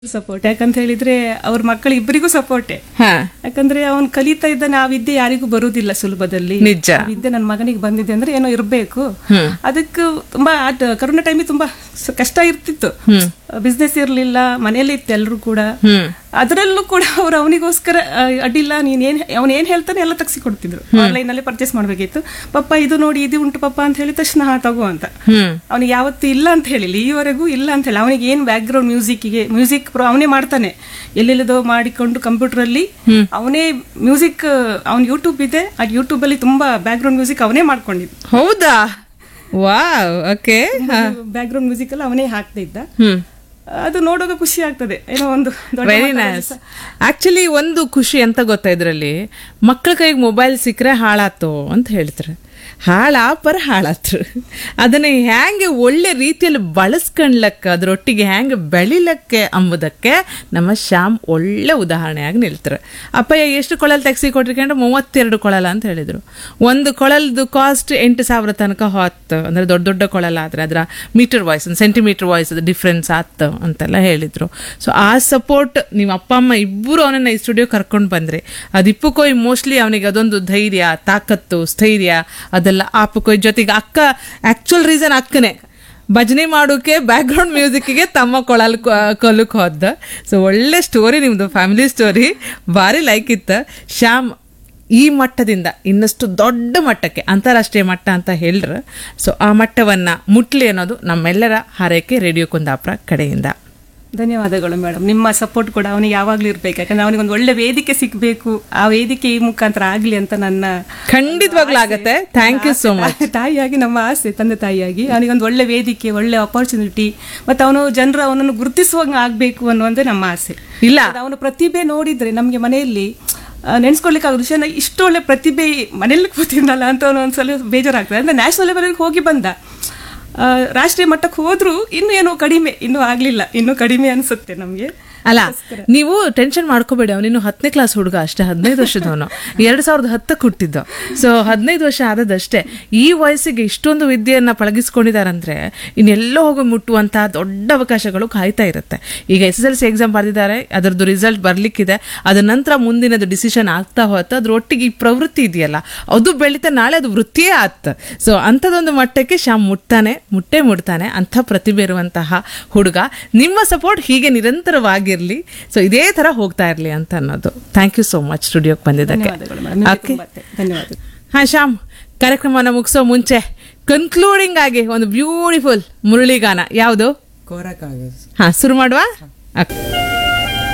Support ಯಾಕಂತ ಹೇಳಿದ್ರೆ ಅವ್ರ ಮಕ್ಕಳು ಇಬ್ಬರಿಗೂ ಸಪೋರ್ಟೇ. ಯಾಕಂದ್ರೆ ಅವ್ನು ಕಲಿತಾ ಇದ್ದಾನೆ, ಆ ವಿದ್ಯೆ ಯಾರಿಗೂ ಬರುವುದಿಲ್ಲ ಸುಲಭದಲ್ಲಿ. ನಿಜ. ವಿದ್ಯೆ ನನ್ನ ಮಗನಿಗೆ ಬಂದಿದೆ ಅಂದ್ರೆ ಏನೋ ಇರಬೇಕು. ಅದಕ್ಕೆ ತುಂಬಾ ಕರೋನಾ ಟೈಮಿಗೆ ತುಂಬಾ ಕಷ್ಟ ಇರ್ತಿತ್ತು. ಬಿಸ್ನೆಸ್ ಇರ್ಲಿಲ್ಲ, ಮನೆಯಲ್ಲೇ ಇತ್ತು ಎಲ್ರು ಕೂಡ. ಅದರಲ್ಲೂ ಕೂಡ ಅವ್ರು ಅವನಿಗೋಸ್ಕರ ಅಡ್ಡಿಲ್ಲ ಅವನ್ ಏನ್ ಹೇಳ್ತಾನೆ ಎಲ್ಲ ತಗ್ಸಿ ಕೊಡ್ತಿದ್ರು. ಆನ್ಲೈನ್ ನಲ್ಲಿ ಪರ್ಚೇಸ್ ಮಾಡ್ಬೇಕಿತ್ತು. ಪಪ್ಪ ಇದು ನೋಡಿ ಇದು ಉಂಟು ಪಪ್ಪ ಅಂತ ಹೇಳಿದ ತಕ್ಷಣ ತಗೋ ಅಂತ. ಅವನಿಗೆ ಯಾವತ್ತು ಇಲ್ಲ ಅಂತ ಹೇಳಿಲ್ಲ, ಈವರೆಗೂ ಇಲ್ಲ ಅಂತ ಹೇಳಿ. ಅವನಿಗೆ ಏನ್ ಬ್ಯಾಕ್ ಗ್ರೌಂಡ್ ಮ್ಯೂಸಿಕ್ ಅವನೇ ಮಾಡ್ತಾನೆ. ಎಲ್ಲೆಲ್ಲದೋ ಮಾಡಿಕೊಂಡು ಕಂಪ್ಯೂಟರ್ ಅಲ್ಲಿ ಅವನೇ ಮ್ಯೂಸಿಕ್, ಅವ್ನ ಯೂಟ್ಯೂಬ್ ಇದೆ, ಆ ಯೂಟ್ಯೂಬ್ ಅಲ್ಲಿ ತುಂಬಾ ಬ್ಯಾಕ್ ಗ್ರೌಂಡ್ ಮ್ಯೂಸಿಕ್ ಅವನೇ ಮಾಡ್ಕೊಂಡಿದ್ದ. ಹೌದಾ? Wow, okay. Back ground music ಅಲ್ಲಿ ಅವನೇ ಹಾಕ್ತಾ ಇದ್ದ. ಅದು ನೋಡೋದು ಖುಷಿ ಆಗ್ತದೆ. ಏನೋ ಒಂದು ವೆರಿ ನೈಸ್. ಆಕ್ಚುಲಿ ಒಂದು ಖುಷಿ ಅಂತ ಗೊತ್ತಾ ಇದ್ರಲ್ಲಿ, ಮಕ್ಕಳ ಕೈಗೆ ಮೊಬೈಲ್ ಸಿಕ್ಕರೆ ಹಾಳಾತು ಅಂತ ಹೇಳ್ತಾರೆ. ಹಾಳಾತ್ರು ಅದನ್ನ ಹ್ಯಾಂಗೆ ಒಳ್ಳೆ ರೀತಿಯಲ್ಲಿ ಬಳಸ್ಕೊಂಡ್ಲಕ್ಕ, ಅದ್ರೊಟ್ಟಿಗೆ ಹ್ಯಾಂಗೆ ಬೆಳಿಲಕ್ಕೆ ಅಂಬುದಕ್ಕೆ ನಮ್ಮ ಶ್ಯಾಮ್ ಒಳ್ಳೆ ಉದಾಹರಣೆಯಾಗಿ ನಿಲ್ತಾರೆ. ಅಪ್ಪಯ್ಯ ಎಷ್ಟು ಕೊಳಲ್ ತೆಗ್ಸಿ ಕೊಟ್ಟಿರ್ಕೊಂಡ್ರೆ 32 ಕೊಳಲ ಅಂತ ಹೇಳಿದ್ರು. ಒಂದು ಕೊಳಲ್ದು ಕಾಸ್ಟ್ 8,000 ತನಕ ಹೊತ್ತು, ಅಂದ್ರೆ ದೊಡ್ಡ ದೊಡ್ಡ ಕೊಳಲ ಆದ್ರೆ ಅದರ metre voice, centimetre voice difference ಆತ್ ಅಂತೆಲ್ಲ ಹೇಳಿದ್ರು. ಸೊ ಆ ಸಪೋರ್ಟ್ ನೀವು ಅಪ್ಪ ಅಮ್ಮ ಇಬ್ಬರು ಅವನನ್ನ ಈ ಸ್ಟುಡಿಯೋ ಕರ್ಕೊಂಡು ಬಂದ್ರಿ. ಅದಿಪ್ಪಕ್ಕೋಯ್ ಮೋಸ್ಟ್ಲಿ ಅವನಿಗೆ ಅದೊಂದು ಧೈರ್ಯ, ತಾಕತ್ತು, ಸ್ಥೈರ್ಯ ಅದೆಲ್ಲ ಆಪಕ್ಕೋಯ್. ಜೊತೆಗೆ ಅಕ್ಕ, ಆಕ್ಚುಯಲ್ ರೀಸನ್ ಅಕ್ಕನೇ ಭಜನೆ ಮಾಡೋಕೆ ಬ್ಯಾಕ್ ಗ್ರೌಂಡ್ ಮ್ಯೂಸಿಕ್ಗೆ ತಮ್ಮ ಕೊಲಕ್ಕೆ ಹೋದ. ಸೊ ಒಳ್ಳೆ ಸ್ಟೋರಿ ನಿಮ್ದು, ಫ್ಯಾಮಿಲಿ ಸ್ಟೋರಿ ಭಾರಿ ಲೈಕ್ ಇತ್ತು. ಶ್ಯಾಮ್ ಈ ಮಟ್ಟದಿಂದ ಇನ್ನಷ್ಟು ದೊಡ್ಡ ಮಟ್ಟಕ್ಕೆ, ಅಂತಾರಾಷ್ಟ್ರೀಯ ಮಟ್ಟ ಅಂತ ಹೇಳ್ರ. ಸೊ ಆ ಮಟ್ಟವನ್ನ ಮುಟ್ಲಿ ಅನ್ನೋದು ನಮ್ಮೆಲ್ಲರ ಹಾರೈಕೆ ರೇಡಿಯೋ ಕುಂದಾಪುರ ಕಡೆಯಿಂದ. ಧನ್ಯವಾದಗಳು ಮೇಡಮ್. ನಿಮ್ಮ ಸಪೋರ್ಟ್ ಕೂಡ ಅವನಿಗೆ ಯಾವಾಗ್ಲೂ ಇರ್ಬೇಕು. ಯಾಕಂದ್ರೆ ಅವನಿಗೆ ಒಂದು ಒಳ್ಳೆ ವೇದಿಕೆ ಸಿಗ್ಬೇಕು, ಆ ವೇದಿಕೆ ಈ ಮುಖಾಂತರ ಆಗ್ಲಿ ಅಂತ ನನ್ನ ಖಂಡಿತವಾಗ್ಲೂ ಆಗತ್ತೆ. Thank you so much. ತಾಯಿಯಾಗಿ ನಮ್ಮ ಆಸೆ, ತಂದೆ ತಾಯಿಯಾಗಿ ಅವನಿಗೊಂದು ಒಳ್ಳೆ ವೇದಿಕೆ, ಒಳ್ಳೆ ಅಪರ್ಚುನಿಟಿ, ಮತ್ತೆ ಜನರು ಅವನನ್ನು ಗುರುತಿಸುವಂಗ ಆಗ್ಬೇಕು ಅನ್ನುವಂದೇ ನಮ್ಮ ಆಸೆ. ಇಲ್ಲ, ಅವನು ಪ್ರತಿಭೆ ನೋಡಿದ್ರೆ ನಮ್ಗೆ ಮನೆಯಲ್ಲಿ ನೆನ್ಸ್ಕೊಳ್ಲಿಕ್ಕೆ ಆಗೋದು. ಇಷ್ಟು ಒಳ್ಳೆ ಪ್ರತಿಭೆ ಮನೆಯಲ್ಲಿ ಕೂತಿದ್ನಲ್ಲ ಅಂತ ಒಂದ್ಸಲ ಬೇಜಾರಾಗ್ತದೆ. ಅಂದ್ರೆ ನ್ಯಾಷನಲ್ ಲೆವೆಲ್ ಹೋಗಿ ಬಂದ, ರಾಷ್ಟ್ರೀಯ ಮಟ್ಟಕ್ಕೆ ಹೋದ್ರು ಇನ್ನೂ ಏನೋ ಕಡಿಮೆ, ಇನ್ನೂ ಆಗ್ಲಿಲ್ಲ, ಇನ್ನೂ ಕಡಿಮೆ ಅನ್ಸುತ್ತೆ ನಮ್ಗೆ. ಅಲ್ಲ, ನೀವು ಟೆನ್ಷನ್ ಮಾಡ್ಕೋಬೇಡಿ. ಅವನಿನ್ನು 10ನೇ ಕ್ಲಾಸ್ ಹುಡುಗ ಅಷ್ಟೇ, 15 ವರ್ಷದವನು, 2010 ಹುಟ್ಟಿದ್ದ. ಸೊ 15 ವರ್ಷ ಆದದಷ್ಟೇ. ಈ ವಯಸ್ಸಿಗೆ ಇಷ್ಟೊಂದು ವಿದ್ಯೆಯನ್ನ ಪಳಗಿಸ್ಕೊಂಡಿದಾರಂದ್ರೆ ಇನ್ನೆಲ್ಲೋ ಹೋಗಿ ಮುಟ್ಟುವಂತಹ ದೊಡ್ಡ ಅವಕಾಶಗಳು ಕಾಯ್ತಾ ಇರುತ್ತೆ. ಈಗ SSLC ಎಕ್ಸಾಮ್ ಬರೆದಿದ್ದಾರೆ, ಅದರದ್ದು ರಿಸಲ್ಟ್ ಬರ್ಲಿಕ್ಕಿದೆ. ಅದ ನಂತರ ಮುಂದಿನದು ಡಿಸಿಷನ್ ಆಗ್ತಾ ಹೋತ, ಅದ್ರ ಒಟ್ಟಿಗೆ ಈ ಪ್ರವೃತ್ತಿ ಇದೆಯಲ್ಲ ಅದು ಬೆಳೀತಾ, ನಾಳೆ ಅದು ವೃತ್ತಿಯೇ ಆತ. ಸೊ ಅಂಥದ್ದೊಂದು ಮಟ್ಟಕ್ಕೆ ಶ್ಯಾಮ್ ಮುಟ್ತಾನೆ. ಅಂಥ ಪ್ರತಿಭೆ ಇರುವಂತಹ ಹುಡುಗ. ನಿಮ್ಮ ಸಪೋರ್ಟ್ ಹೀಗೆ ನಿರಂತರವಾಗಿ ಇರ್ಲಿ, ಸೊ ಇದೇ ತರ ಹೋಗ್ತಾ ಇರ್ಲಿ ಅಂತ ಅನ್ನೋದು. ಥ್ಯಾಂಕ್ ಯು ಸೋ ಮಚ್ ಸ್ಟುಡಿಯೋಗೆ ಬಂದಿದ್ದಕ್ಕೆ. ಹಾ ಶ್ಯಾಮ್, ಕಾರ್ಯಕ್ರಮನ ಮುಗಿಸೋ ಮುಂಚೆ ಕನ್ಕ್ಲೂಡಿಂಗ್ ಆಗಿ ಒಂದು ಬ್ಯೂಟಿಫುಲ್ ಮುರಳಿಗಾನ ಯಾವುದು? ಕೋರಕಾಗ. ಹಾ, ಶುರು ಮಾಡುವ.